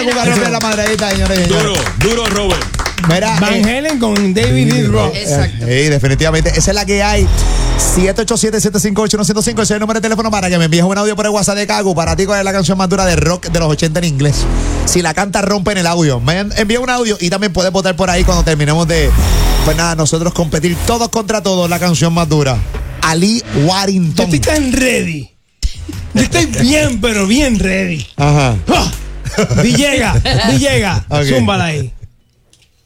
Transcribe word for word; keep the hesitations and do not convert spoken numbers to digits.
la cuca rompe la madreita, señores. Duro, duro, Robert. Mira, Van eh, Halen con David Lee Roth. Exacto. Sí, definitivamente. Esa es la que hay. siete ocho siete, siete cinco ocho, uno cero cinco. Ese es el número de teléfono para que me envíes un audio por el WhatsApp de Cagu. Para ti, ¿cuál es la canción más dura de rock de los ochenta en inglés? Si la canta, rompen el audio. Me envía un audio y también puedes votar por ahí cuando terminemos de, pues nada, nosotros competir todos contra todos la canción más dura. Ali Yo Warrington. estoy tan ready. Yo estoy bien, pero bien ready. Ajá. ¡Ah! Villega, Villega, Ok. zúmbala ahí.